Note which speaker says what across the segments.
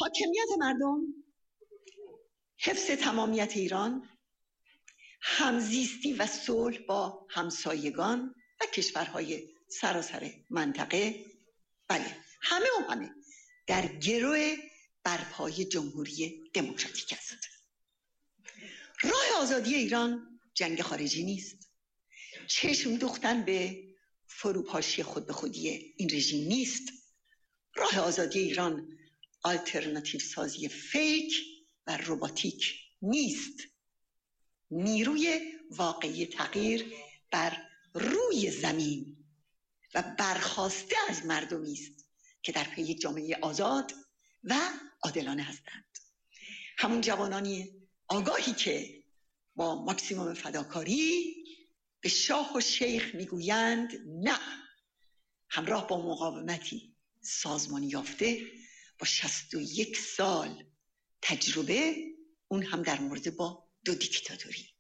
Speaker 1: حاکمیت مردم، حفظ تمامیت ایران، همزیستی و صلح با همسایگان و کشورهای سراسر منطقه، بله همه در گرو برپای جمهوری دموکراتیک است. راه آزادی ایران جنگ خارجی نیست. چشم دوختن به فروپاشی خود به خودی این رژیم نیست. راه آزادی ایران آلترناتیو سازی فیک و رباتیک نیست. نیروی واقعی تغییر بر روی زمین و برخاسته از مردمی است که در پی یک جامعه آزاد و عادلانه هستند. همون جوانانی آگاهی که با ماکسیموم فداکاری به شاه و شیخ میگویند نه، همراه با مقاومتی سازمانی یافته با 61 سال تجربه، اون هم در مورد با 2 دیکتاتوری.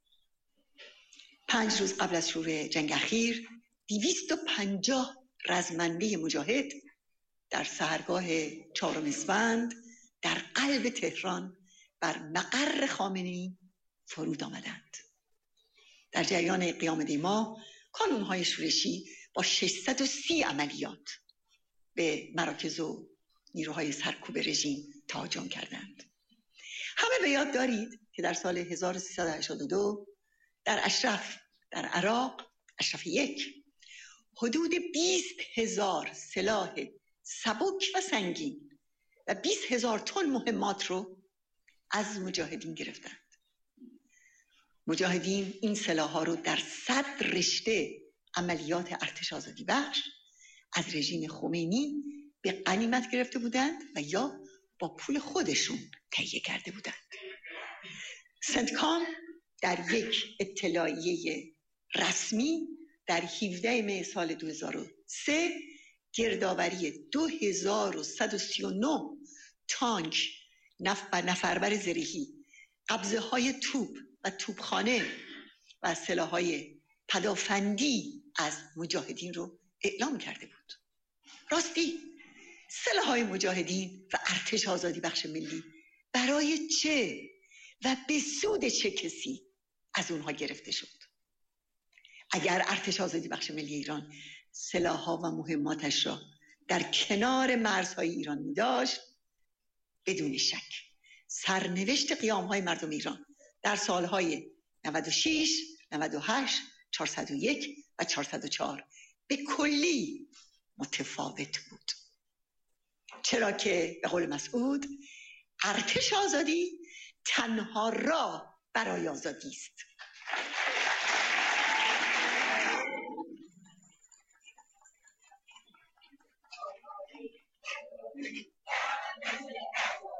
Speaker 1: 5 روز قبل از شروع جنگ اخیر 250 رزمنده مجاهد در سحرگاه 4 اسفند در قلب تهران بر مقر خامنه‌ای فرود آمدند. در جریان قیام دیما کانون‌های شورشی با 630 عملیات به مراکز و نیروهای سرکوب رژیم تهاجم کردند. همه به یاد دارید که در سال 1382 در اشرف در عراق، اشرف 1، حدود 20,000 سلاح سبک و سنگین و 20,000 تن مهمات رو از مجاهدین گرفتند. مجاهدین این سلاح‌ها رو در 100 رشته عملیات ارتش آزادی بخش از رژیم خمینی به غنیمت گرفته بودند و یا با پول خودشون تهیه کرده بودند. سنتکام در یک اطلاعیه رسمی در 17 می سال 2003 گردآوری 2139 تانک و نفربر زرهی، قبضه‌های توپ و توپخانه و سلاح‌های پدافندی از مجاهدین رو اعلام کرده بود. راستی سلاح‌های مجاهدین و ارتش آزادی بخش ملی برای چه و به سود چه کسی از اونها گرفته شد؟ اگر ارتش آزادی بخش ملی ایران سلاح‌ها و مهماتش را در کنار مرزهای ایران می داشت، بدون شک سرنوشت قیام‌های مردم ایران در سالهای 96، 98، 401 و 404 به کلی متفاوت بود. چرا که به قول مسعود ارتش آزادی تنها راه برای آزادی است.